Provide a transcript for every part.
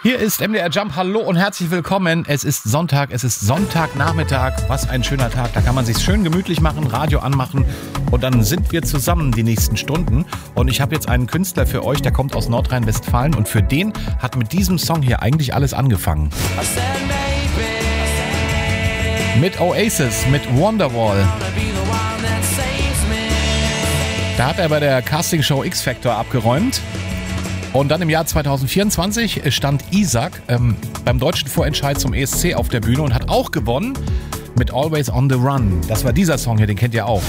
Hier ist MDR Jump, hallo und herzlich willkommen. Es ist Sonntagnachmittag, was ein schöner Tag. Da kann man sich schön gemütlich machen, Radio anmachen und dann sind wir zusammen die nächsten Stunden. Und ich habe jetzt einen Künstler für euch, der kommt aus Nordrhein-Westfalen und für den hat mit diesem Song hier eigentlich alles angefangen. Mit Oasis, mit Wonderwall. Da hat er bei der Castingshow X Factor abgeräumt. Und dann im Jahr 2024 stand Isaac beim deutschen Vorentscheid zum ESC auf der Bühne und hat auch gewonnen mit Always on the Run. Das war dieser Song hier, den kennt ihr auch.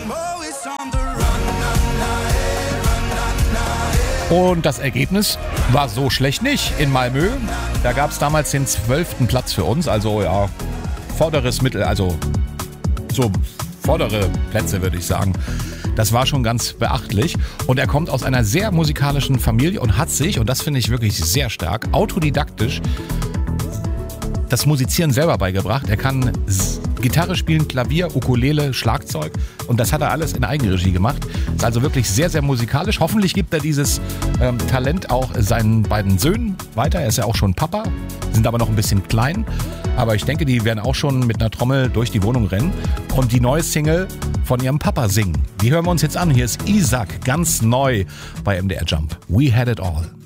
Und das Ergebnis war so schlecht nicht in Malmö. Da gab es damals den 12. Platz für uns, also ja, vorderes Mittel, also so vordere Plätze würde ich sagen. Das war schon ganz beachtlich und er kommt aus einer sehr musikalischen Familie und hat sich, und das finde ich wirklich sehr stark, autodidaktisch das Musizieren selber beigebracht. Er kann Gitarre spielen, Klavier, Ukulele, Schlagzeug und das hat er alles in Eigenregie gemacht. Ist also wirklich sehr, sehr musikalisch. Hoffentlich gibt er dieses Talent auch seinen beiden Söhnen weiter. Er ist ja auch schon Papa, sind aber noch ein bisschen klein. Aber ich denke, die werden auch schon mit einer Trommel durch die Wohnung rennen und die neue Single von ihrem Papa singen. Die hören wir uns jetzt an. Hier ist Isaac, ganz neu bei MDR Jump. We Had It All.